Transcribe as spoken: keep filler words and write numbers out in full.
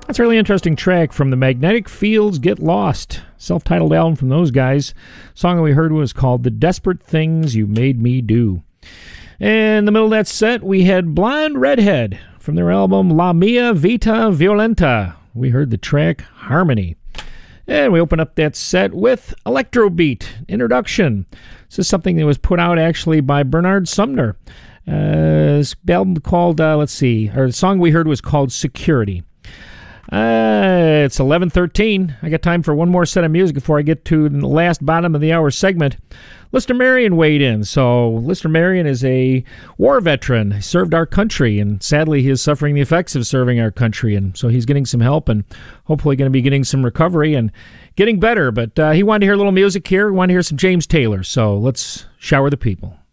That's a really interesting track from the Magnetic Fields Get Lost, self-titled album from those guys. The song that we heard was called The Desperate Things You Made Me Do. In the middle of that set, we had Blonde Redhead from their album La Mia Vita Violenta. We heard the track Harmony. And we open up that set with Electrobeat, Introduction. This is something that was put out actually by Bernard Sumner. Uh, this album called, uh, let's see, or the song we heard was called Security. Uh, it's eleven thirteen. I got time for one more set of music before I get to the last bottom of the hour segment. Lister Marion weighed in. So Lister Marion is a war veteran. He served our country, and sadly he is suffering the effects of serving our country. And so he's getting some help and hopefully going to be getting some recovery and getting better. But uh, he wanted to hear a little music here. He wanted to hear some James Taylor. So let's shower the people.